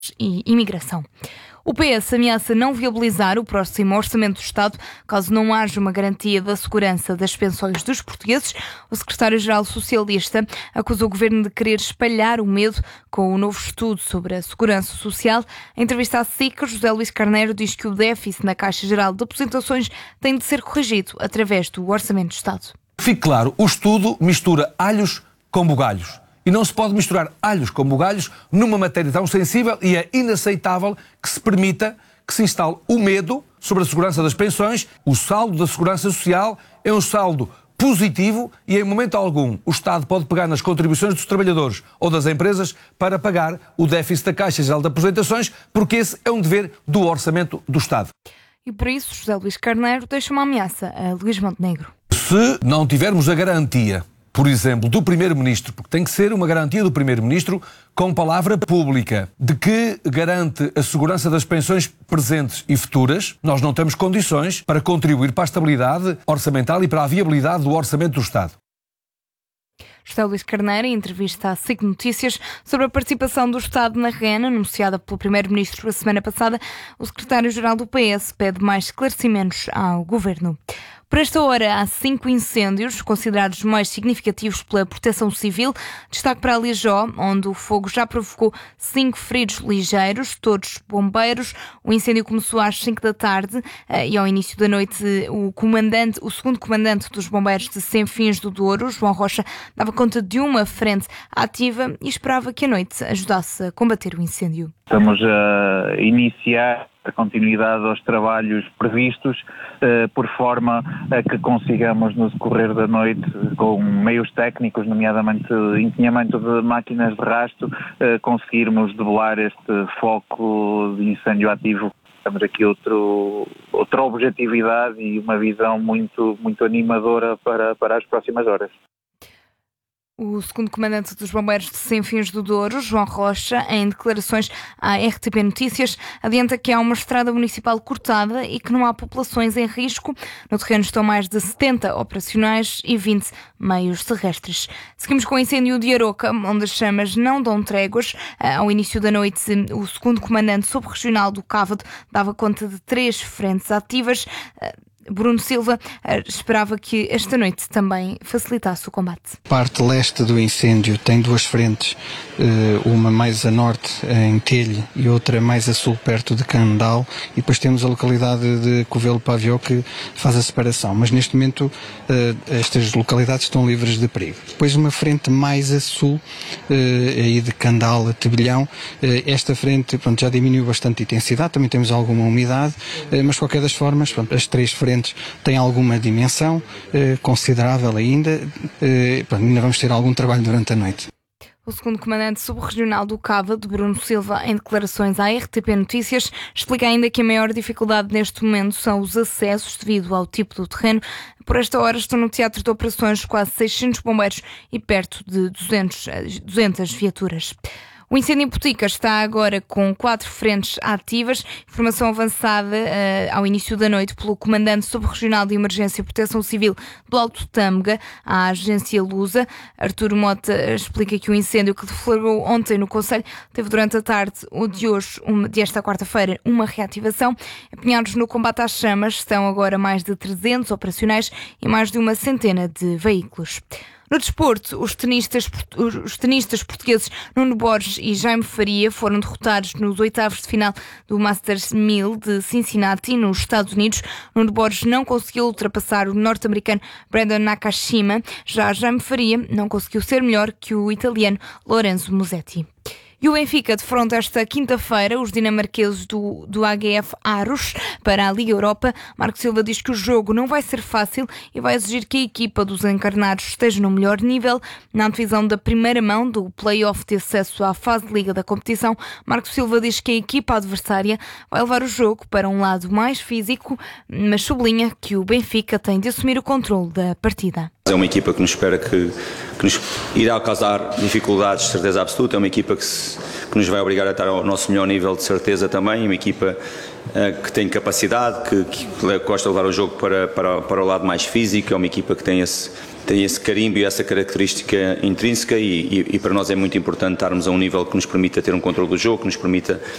e imigração. O PS ameaça não viabilizar o próximo Orçamento do Estado caso não haja uma garantia da segurança das pensões dos portugueses. O secretário-geral socialista acusou o governo de querer espalhar o medo com o novo estudo sobre a segurança social. Em entrevista à SIC, José Luís Carneiro diz que o déficit na Caixa Geral de Aposentações tem de ser corrigido através do Orçamento do Estado. Fique claro, o estudo mistura alhos com bugalhos. E não se pode misturar alhos com bugalhos numa matéria tão sensível e é inaceitável que se permita que se instale o medo sobre a segurança das pensões. O saldo da segurança social é um saldo positivo e em momento algum o Estado pode pegar nas contribuições dos trabalhadores ou das empresas para pagar o déficit da Caixa Geral de Aposentações, porque esse é um dever do Orçamento do Estado. E por isso, José Luís Carneiro deixa uma ameaça a Luís Montenegro. Se não tivermos a garantia, por exemplo, do Primeiro-Ministro, porque tem que ser uma garantia do Primeiro-Ministro com palavra pública, de que garante a segurança das pensões presentes e futuras, nós não temos condições para contribuir para a estabilidade orçamental e para a viabilidade do Orçamento do Estado. José Luís Carneiro, em entrevista à SIC Notícias sobre a participação do Estado na REN, anunciada pelo Primeiro-Ministro a semana passada, o secretário-geral do PS pede mais esclarecimentos ao Governo. Por esta hora, há 5 incêndios considerados mais significativos pela Proteção Civil. Destaque para Alijó, onde o fogo já provocou 5 feridos ligeiros, todos bombeiros. O incêndio começou às 5 da tarde e ao início da noite o segundo comandante dos bombeiros de Senfins do Douro, João Rocha, dava conta de uma frente ativa e esperava que a noite ajudasse a combater o incêndio. Estamos a iniciar a continuidade aos trabalhos previstos, por forma a que consigamos no decorrer da noite, com meios técnicos, nomeadamente empenhamento de máquinas de rasto, conseguirmos debelar este foco de incêndio ativo. Temos aqui outra objetividade e uma visão muito animadora para as próximas horas. O segundo comandante dos bombeiros de Senfins do Douro, João Rocha, em declarações à RTP Notícias, adianta que há uma estrada municipal cortada e que não há populações em risco. No terreno estão mais de 70 operacionais e 20 meios terrestres. Seguimos com o incêndio de Aroca, onde as chamas não dão tréguas. Ao início da noite, o segundo comandante subregional do Cávado dava conta de 3 frentes ativas. Bruno Silva esperava que esta noite também facilitasse o combate. Parte leste do incêndio tem 2 frentes, uma mais a norte em Telho e outra mais a sul perto de Candal, e depois temos a localidade de Covelo-Pavió que faz a separação, mas neste momento estas localidades estão livres de perigo. Depois uma frente mais a sul, aí de Candal a Tebilhão, esta frente já diminuiu bastante a intensidade, também temos alguma umidade, mas de qualquer das formas, as 3 frentes têm alguma dimensão considerável ainda, ainda vamos ter algum trabalho durante a noite. O segundo comandante subregional do Cávado, Bruno Silva, em declarações à RTP Notícias, explica ainda que a maior dificuldade neste momento são os acessos devido ao tipo do terreno. Por esta hora estão no teatro de operações quase 600 bombeiros e perto de 200 viaturas. O incêndio em Botica está agora com 4 frentes ativas. Informação avançada ao início da noite pelo comandante subregional de Emergência e Proteção Civil do Alto Tâmega, à agência Lusa. Arturo Mota explica que o incêndio que deflagrou ontem no concelho teve durante a tarde desta quarta-feira uma reativação. Empenhados no combate às chamas estão agora mais de 300 operacionais e mais de uma centena de veículos. No desporto, os tenistas portugueses Nuno Borges e Jaime Faria foram derrotados nos 8avos de final do Masters 1000 de Cincinnati, nos Estados Unidos. Nuno Borges não conseguiu ultrapassar o norte-americano Brandon Nakashima. Já Jaime Faria não conseguiu ser melhor que o italiano Lorenzo Musetti. E o Benfica defronta esta quinta-feira os dinamarqueses do AGF Aarhus para a Liga Europa. Marco Silva diz que o jogo não vai ser fácil e vai exigir que a equipa dos encarnados esteja no melhor nível. Na antevisão da primeira mão do play-off de acesso à fase de Liga da competição, Marco Silva diz que a equipa adversária vai levar o jogo para um lado mais físico, mas sublinha que o Benfica tem de assumir o controle da partida. É uma equipa que nos espera que nos irá causar dificuldades, de certeza absoluta. É uma equipa que nos vai obrigar a estar ao nosso melhor nível, de certeza também. É uma equipa que tem capacidade, que gosta de levar o jogo para o lado mais físico. É uma equipa que tem esse carimbo e essa característica intrínseca e para nós é muito importante estarmos a um nível que nos permita ter um controle do jogo, que nos permita